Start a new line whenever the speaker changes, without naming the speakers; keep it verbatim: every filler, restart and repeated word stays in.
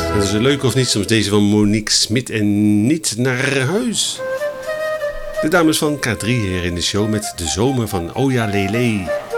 Dat is een leuk of niet, soms deze van Monique Smit en Niet naar huis. De dames van K drie hier in de show met De Zomer van Oja Lele.